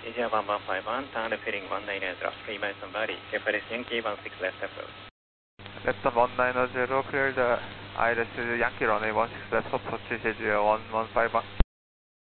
Asia 151, turn left heading 190 left, Freemason Valley, Japanese Yankee 16 left approach. Left 190, clear the ILS Yankee runway 16 left approach, Jeju 115.